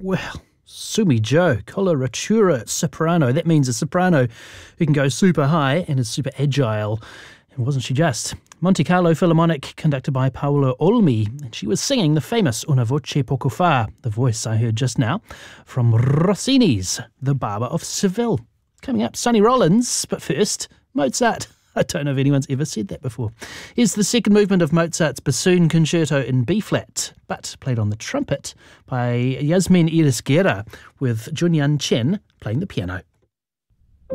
Well, Sumi Joe, coloratura soprano. That means a soprano who can go super high and is super agile. And wasn't she just? Monte Carlo Philharmonic, conducted by Paolo Olmi, and she was singing the famous Una voce poco fa, the voice I heard just now, from Rossini's The Barber of Seville. Coming up, Sonny Rollins, but first, Mozart. I don't know if anyone's ever said that before. Here's the second movement of Mozart's Bassoon Concerto in B-flat, but played on the trumpet by Yasmin Irisguerra, with Junyan Chen playing the piano.